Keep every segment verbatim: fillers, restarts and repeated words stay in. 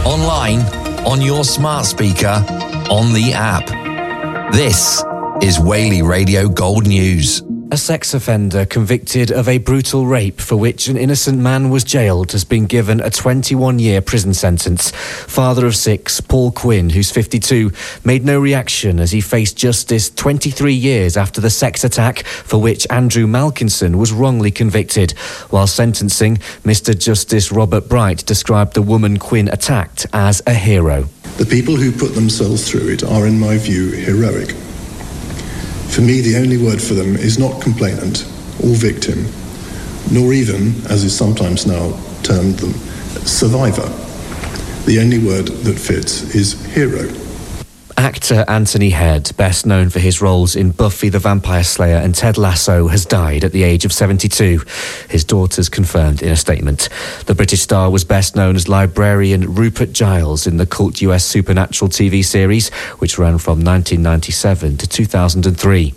online, on your smart speaker, on the app. This is Whaley Radio Gold News. A sex offender convicted of a brutal rape for which an innocent man was jailed has been given a twenty-one-year prison sentence. Father of six, Paul Quinn, who's fifty-two, made no reaction as he faced justice twenty-three years after the sex attack for which Andrew Malkinson was wrongly convicted. While sentencing, Mister Justice Robert Bright described the woman Quinn attacked as a hero. The people who put themselves through it are, in my view, heroic. For me, the only word for them is not complainant or victim, nor even, as is sometimes now termed them, survivor. The only word that fits is hero. Actor Anthony Head, best known for his roles in Buffy the Vampire Slayer and Ted Lasso, has died at the age of seventy-two. His daughters confirmed in a statement. The British star was best known as librarian Rupert Giles in the cult U S Supernatural T V series, which ran from nineteen ninety-seven to two thousand three.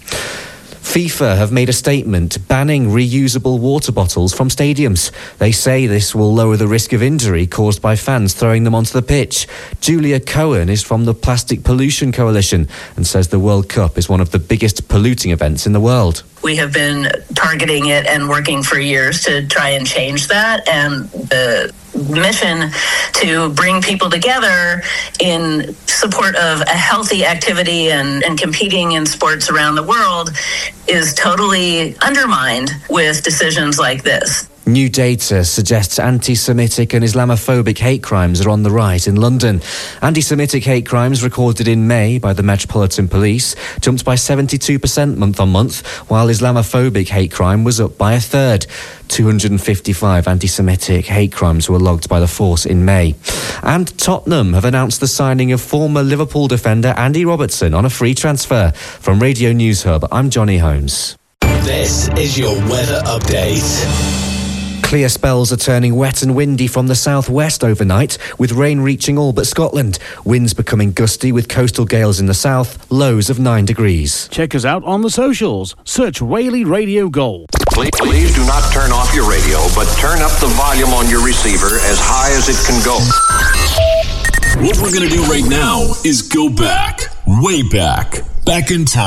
FIFA have made a statement banning reusable water bottles from stadiums. They say this will lower the risk of injury caused by fans throwing them onto the pitch. Julia Cohen is from the Plastic Pollution Coalition and says the World Cup is one of the biggest polluting events in the world. We have been targeting it and working for years to try and change that, and the mission to bring people together in support of a healthy activity and, and competing in sports around the world is totally undermined with decisions like this. New data suggests anti-Semitic and Islamophobic hate crimes are on the rise in London. Anti-Semitic hate crimes recorded in May by the Metropolitan Police jumped by seventy-two percent month on month, while Islamophobic hate crime was up by a third. two hundred fifty-five anti-Semitic hate crimes were logged by the force in May. And Tottenham have announced the signing of former Liverpool defender Andy Robertson on a free transfer. From Radio News Hub, I'm Johnny Holmes. This is your weather update. Clear spells are turning wet and windy from the southwest overnight, with rain reaching all but Scotland. Winds becoming gusty with coastal gales in the south, lows of nine degrees. Check us out on the socials. Search Whaley Radio Gold. Please, please do not turn off your radio, but turn up the volume on your receiver as high as it can go. What we're going to do right now is go back, way back, back in time.